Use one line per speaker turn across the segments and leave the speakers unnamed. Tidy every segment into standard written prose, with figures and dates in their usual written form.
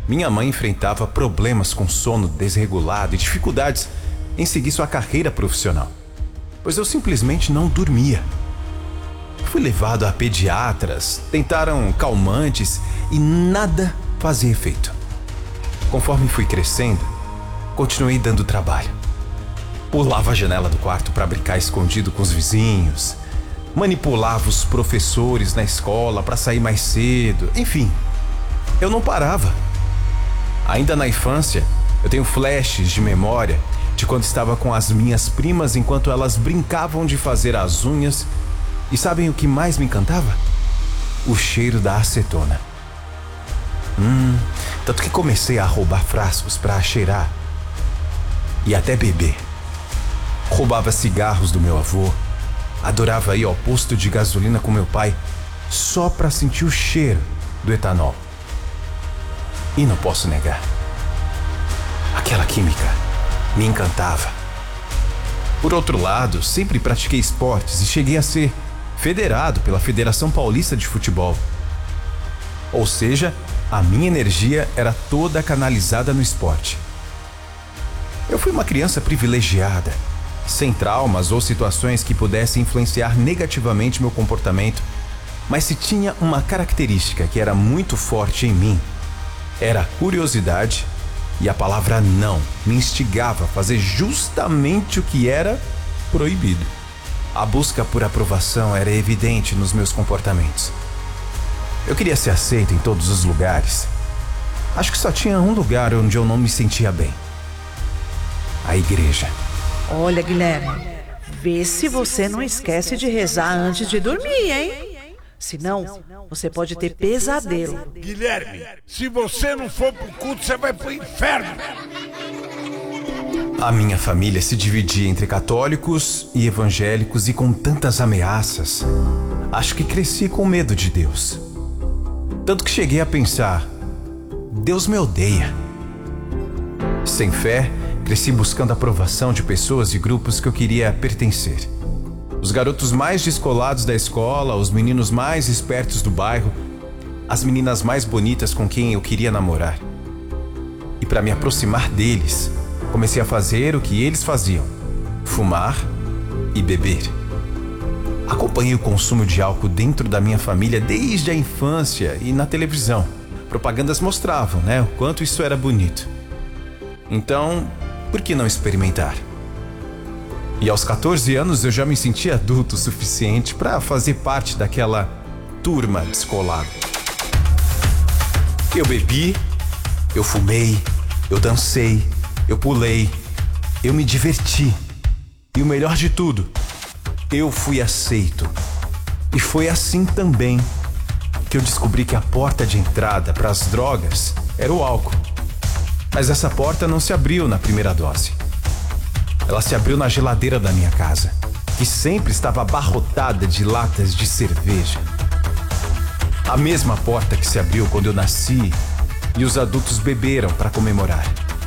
Minha mãe enfrentava problemas com sono desregulado e dificuldades em seguir sua carreira profissional, pois eu simplesmente não dormia. Fui levado a pediatras, tentaram calmantes e nada fazia efeito. Conforme fui crescendo, continuei dando trabalho. Pulava a janela do quarto para brincar escondido com os vizinhos, manipulava os professores na escola para sair mais cedo, enfim, eu não parava. Ainda na infância, eu tenho flashes de memória de quando estava com as minhas primas enquanto elas brincavam de fazer as unhas. E sabem o que mais me encantava? O cheiro da acetona. Tanto que comecei a roubar frascos para cheirar e até beber. Roubava cigarros do meu avô, adorava ir ao posto de gasolina com meu pai só para sentir o cheiro do etanol. E não posso negar, aquela química me encantava. Por outro lado, sempre pratiquei esportes e cheguei a ser federado pela Federação Paulista de Futebol. Ou seja, a minha energia era toda canalizada no esporte. Eu fui uma criança privilegiada, sem traumas ou situações que pudessem influenciar negativamente meu comportamento, mas se tinha uma característica que era muito forte em mim, era a curiosidade, e a palavra não me instigava a fazer justamente o que era proibido. A busca por aprovação era evidente nos meus comportamentos. Eu queria ser aceito em todos os lugares. Acho que só tinha um lugar onde eu não me sentia bem: a igreja.
Olha, Guilherme, vê se você não esquece de rezar antes de dormir, hein? Senão, você pode ter pesadelo.
Guilherme, se você não for pro culto, você vai pro inferno.
A minha família se dividia entre católicos e evangélicos, e com tantas ameaças, acho que cresci com medo de Deus. Tanto que cheguei a pensar: Deus me odeia. Sem fé, cresci buscando a aprovação de pessoas e grupos que eu queria pertencer. Os garotos mais descolados da escola, os meninos mais espertos do bairro, as meninas mais bonitas com quem eu queria namorar. E para me aproximar deles, comecei a fazer o que eles faziam: fumar e beber. Acompanhei o consumo de álcool dentro da minha família desde a infância, e na televisão propagandas mostravam, o quanto isso era bonito. Então, por que não experimentar? E aos 14 anos eu já me sentia adulto o suficiente para fazer parte daquela turma descolada. Eu bebi, eu fumei, eu dancei, eu pulei, eu me diverti. E o melhor de tudo, eu fui aceito. E foi assim também que eu descobri que a porta de entrada para as drogas era o álcool. Mas essa porta não se abriu na primeira dose. Ela se abriu na geladeira da minha casa, que sempre estava abarrotada de latas de cerveja. A mesma porta que se abriu quando eu nasci e os adultos beberam para comemorar.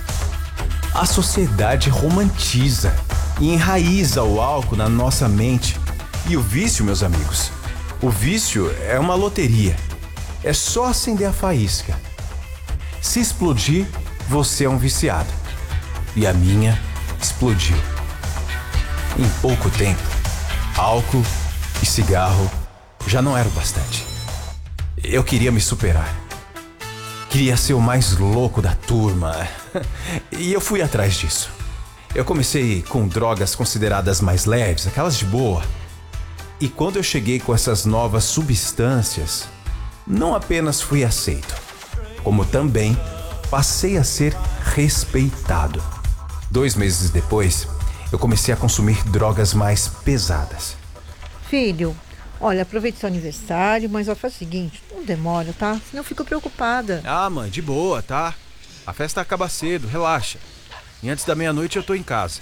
A sociedade romantiza e enraiza o álcool na nossa mente. E o vício, meus amigos, o vício é uma loteria. É só acender a faísca. Se explodir, você é um viciado. E a minha explodiu. Em pouco tempo, álcool e cigarro já não eram bastante. Eu queria me superar. Queria ser o mais louco da turma. E eu fui atrás disso. Eu comecei com drogas consideradas mais leves, aquelas de boa. E quando eu cheguei com essas novas substâncias, não apenas fui aceito, como também passei a ser respeitado. 2 meses depois, eu comecei a consumir drogas mais pesadas.
Filho, olha, aproveite seu aniversário, mas faz o seguinte, não demora, tá? Senão eu fico preocupada.
Ah, mãe, de boa, tá? A festa acaba cedo, relaxa. E antes da meia-noite eu tô em casa.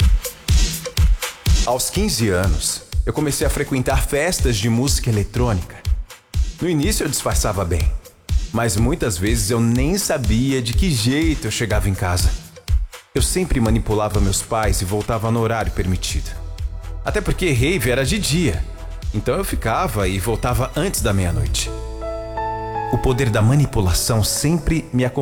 Aos 15 anos, eu comecei a frequentar festas de música eletrônica. No início eu disfarçava bem, mas muitas vezes eu nem sabia de que jeito eu chegava em casa. Eu sempre manipulava meus pais e voltava no horário permitido. Até porque rave era de dia, então eu ficava e voltava antes da meia-noite. O poder da manipulação sempre me acompanhava.